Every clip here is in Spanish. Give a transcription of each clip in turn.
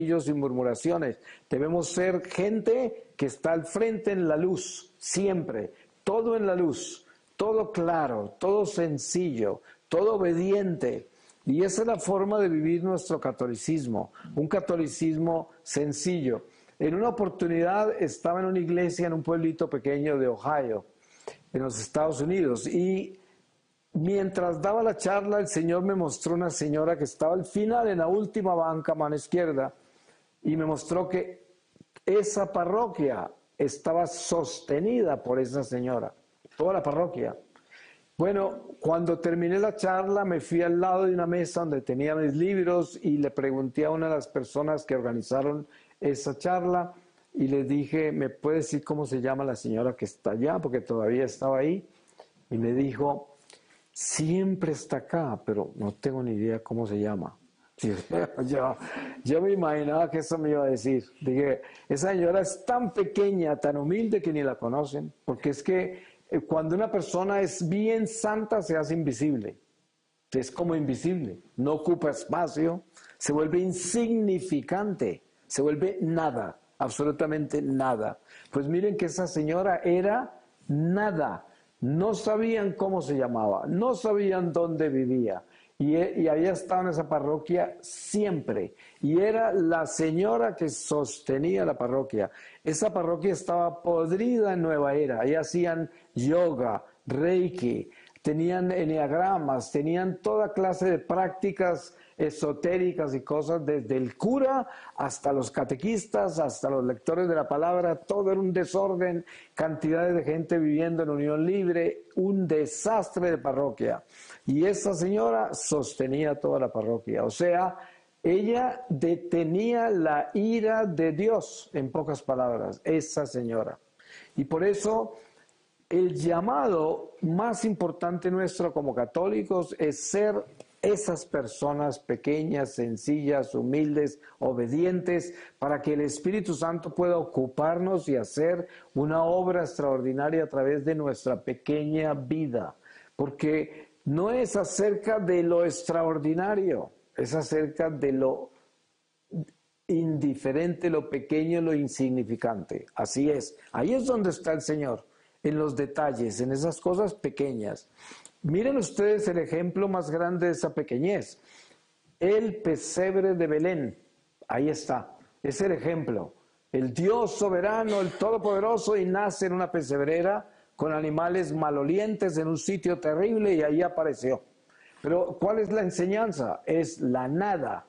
y murmuraciones. Debemos ser gente que está al frente en la luz, siempre, todo en la luz, todo claro, todo sencillo, todo obediente. Y esa es la forma de vivir nuestro catolicismo, un catolicismo sencillo. En una oportunidad estaba en una iglesia en un pueblito pequeño de Ohio, en los Estados Unidos, y mientras daba la charla, el Señor me mostró una señora que estaba al final, en la última banca, mano izquierda, y me mostró que esa parroquia estaba sostenida por esa señora, toda la parroquia. Bueno, cuando terminé la charla, me fui al lado de una mesa donde tenía mis libros y le pregunté a una de las personas que organizaron esa charla y le dije, ¿me puede decir cómo se llama la señora que está allá? Porque todavía estaba ahí. Y me dijo, siempre está acá, pero no tengo ni idea cómo se llama. Yo me imaginaba que eso me iba a decir. Dije, esa señora es tan pequeña, tan humilde que ni la conocen, porque es que cuando una persona es bien santa se hace invisible, es como invisible, no ocupa espacio, se vuelve insignificante, se vuelve nada, absolutamente nada. Pues miren que esa señora era nada, no sabían cómo se llamaba, no sabían dónde vivía. Y había estado en esa parroquia siempre. Y era la señora que sostenía la parroquia. Esa parroquia estaba podrida en Nueva Era. Ahí hacían yoga, reiki, tenían enneagramas, tenían toda clase de prácticas esotéricas y cosas, desde el cura hasta los catequistas, hasta los lectores de la palabra, todo era un desorden, cantidades de gente viviendo en unión libre, un desastre de parroquia. Y esa señora sostenía toda la parroquia, o sea, ella detenía la ira de Dios, en pocas palabras, esa señora. Y por eso el llamado más importante nuestro como católicos es ser esas personas pequeñas, sencillas, humildes, obedientes, para que el Espíritu Santo pueda ocuparnos y hacer una obra extraordinaria a través de nuestra pequeña vida. Porque no es acerca de lo extraordinario, es acerca de lo indiferente, lo pequeño, lo insignificante. Así es, ahí es donde está el Señor, en los detalles, en esas cosas pequeñas. Miren ustedes el ejemplo más grande de esa pequeñez. El pesebre de Belén, ahí está, es el ejemplo. El Dios soberano, el Todopoderoso, y nace en una pesebrera con animales malolientes en un sitio terrible y ahí apareció. Pero ¿cuál es la enseñanza? Es la nada,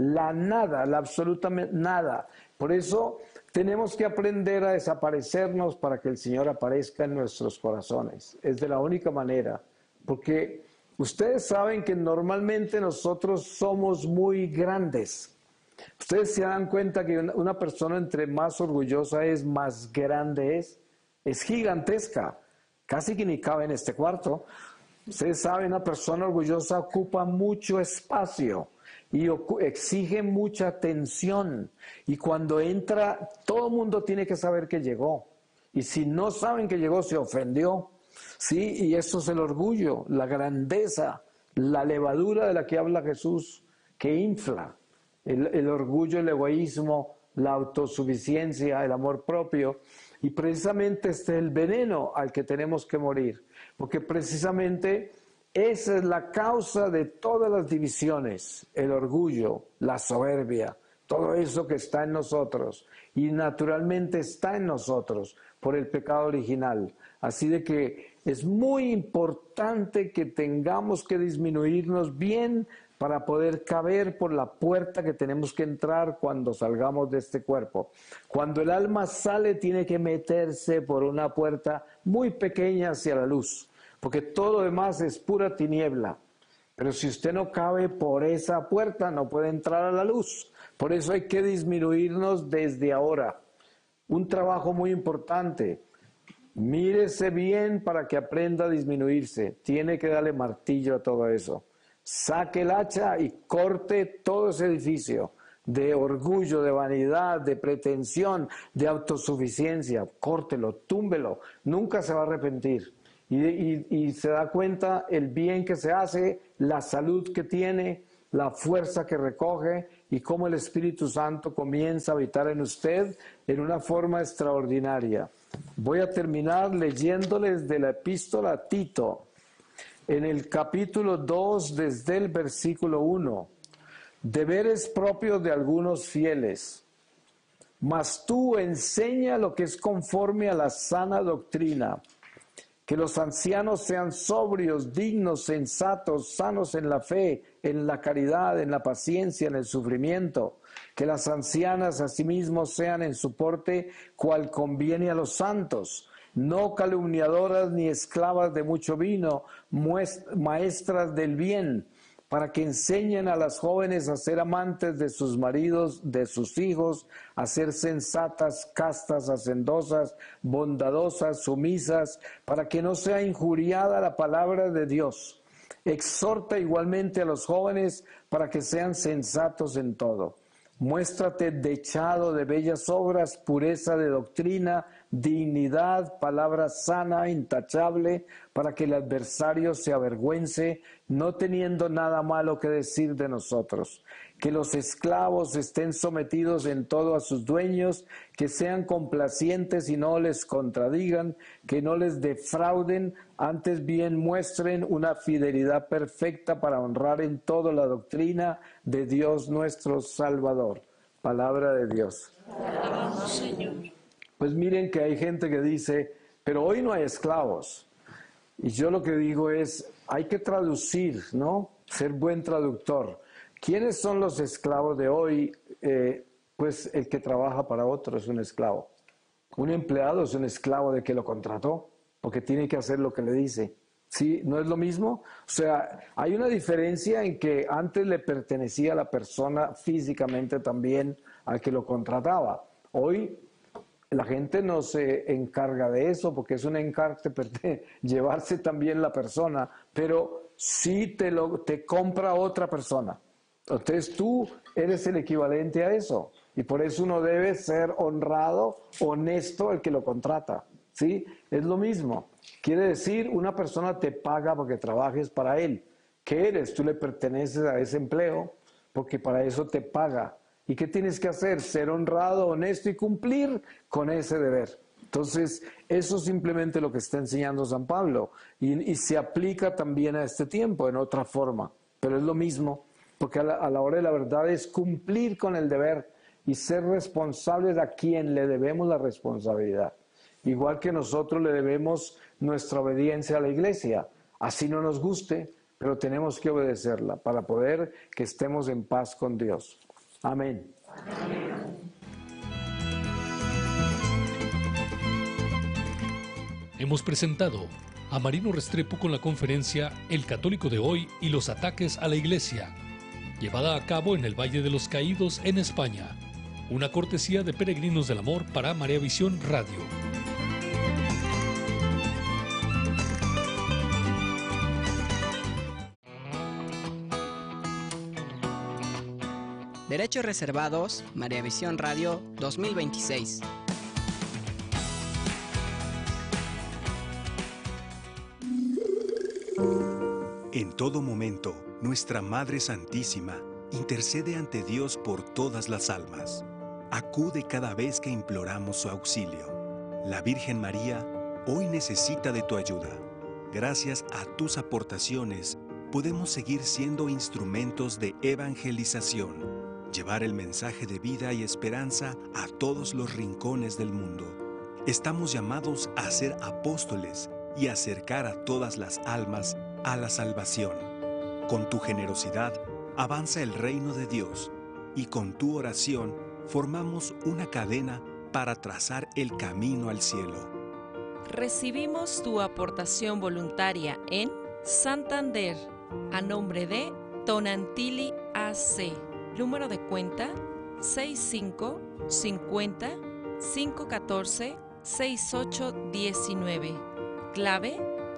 la absolutamente nada. Por eso tenemos que aprender a desaparecernos para que el Señor aparezca en nuestros corazones. Es de la única manera. Porque ustedes saben que normalmente nosotros somos muy grandes. Ustedes se dan cuenta que una persona entre más orgullosa es, más grande es gigantesca. Casi que ni cabe en este cuarto. Ustedes saben, una persona orgullosa ocupa mucho espacio y exige mucha atención. Y cuando entra, todo el mundo tiene que saber que llegó. Y si no saben que llegó, se ofendió. Sí, y eso es el orgullo, la grandeza, la levadura de la que habla Jesús, que infla. El orgullo, el egoísmo, la autosuficiencia, el amor propio. Y precisamente este es el veneno al que tenemos que morir, porque precisamente esa es la causa de todas las divisiones, el orgullo, la soberbia, todo eso que está en nosotros y naturalmente está en nosotros por el pecado original. Así de que es muy importante que tengamos que disminuirnos bien para poder caber por la puerta que tenemos que entrar cuando salgamos de este cuerpo. Cuando el alma sale, tiene que meterse por una puerta muy pequeña hacia la luz, porque todo lo demás es pura tiniebla. Pero si usted no cabe por esa puerta, no puede entrar a la luz. Por eso hay que disminuirnos desde ahora. Un trabajo muy importante. Mírese bien para que aprenda a disminuirse. Tiene que darle martillo a todo eso. Saque el hacha y corte todo ese edificio de orgullo, de vanidad, de pretensión, de autosuficiencia. Córtelo, túmbelo. Nunca se va a arrepentir. Y se da cuenta el bien que se hace, la salud que tiene, la fuerza que recoge y cómo el Espíritu Santo comienza a habitar en usted en una forma extraordinaria. Voy a terminar leyéndoles de la epístola a Tito, en el capítulo 2, desde el versículo 1. Deberes propios de algunos fieles. Mas tú enseña lo que es conforme a la sana doctrina, que los ancianos sean sobrios, dignos, sensatos, sanos en la fe, en la caridad, en la paciencia, en el sufrimiento, que las ancianas asimismo sean en su porte cual conviene a los santos, no calumniadoras ni esclavas de mucho vino, maestras del bien, para que enseñen a las jóvenes a ser amantes de sus maridos, de sus hijos, a ser sensatas, castas, hacendosas, bondadosas, sumisas, para que no sea injuriada la palabra de Dios. Exhorta igualmente a los jóvenes para que sean sensatos en todo. Muéstrate dechado de bellas obras, pureza de doctrina, dignidad, palabra sana, intachable, para que el adversario se avergüence, no teniendo nada malo que decir de nosotros. Que los esclavos estén sometidos en todo a sus dueños, que sean complacientes y no les contradigan, que no les defrauden, antes bien muestren una fidelidad perfecta para honrar en todo la doctrina de Dios nuestro Salvador. Palabra de Dios. Alabamos, Señor. Pues miren que hay gente que dice, pero hoy no hay esclavos. Y yo lo que digo es, hay que traducir, ¿no? Ser buen traductor. ¿Quiénes son los esclavos de hoy? Pues el que trabaja para otro es un esclavo. Un empleado es un esclavo de que lo contrató, porque tiene que hacer lo que le dice. ¿Sí? ¿No es lo mismo? O sea, hay una diferencia en que antes le pertenecía a la persona físicamente también al que lo contrataba. Hoy la gente no se encarga de eso porque es un encargo llevarse también la persona, pero sí te compra otra persona. Entonces tú eres el equivalente a eso y por eso uno debe ser honrado, honesto el que lo contrata. ¿Sí? Es lo mismo. Quiere decir, una persona te paga porque trabajes para él. ¿Qué eres? Tú le perteneces a ese empleo porque para eso te paga. ¿Y qué tienes que hacer? Ser honrado, honesto y cumplir con ese deber. Entonces, eso es simplemente lo que está enseñando San Pablo y se aplica también a este tiempo en otra forma, pero es lo mismo, porque a la hora de la verdad es cumplir con el deber y ser responsables a quien le debemos la responsabilidad. Igual que nosotros le debemos nuestra obediencia a la iglesia, así no nos guste, pero tenemos que obedecerla para poder que estemos en paz con Dios. Amén. Hemos presentado a Marino Restrepo con la conferencia El Católico de hoy y los ataques a la Iglesia, llevada a cabo en el Valle de los Caídos, en España. Una cortesía de Peregrinos del Amor para María Visión Radio. Derechos reservados, María Visión Radio 2026. En todo momento, nuestra Madre Santísima intercede ante Dios por todas las almas. Acude cada vez que imploramos su auxilio. La Virgen María hoy necesita de tu ayuda. Gracias a tus aportaciones, podemos seguir siendo instrumentos de evangelización. Llevar el mensaje de vida y esperanza a todos los rincones del mundo. Estamos llamados a ser apóstoles y acercar a todas las almas a la salvación. Con tu generosidad avanza el reino de Dios y con tu oración formamos una cadena para trazar el camino al cielo. Recibimos tu aportación voluntaria en Santander, a nombre de Tonantili AC. Número de cuenta 6550-514-6819. Clave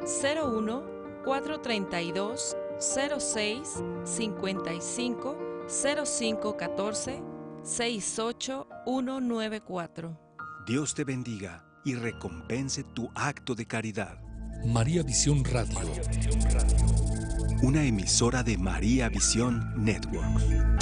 01-432-06-55-0514-68194. Dios te bendiga y recompense tu acto de caridad. María Visión Radio. Una emisora de María Visión Networks.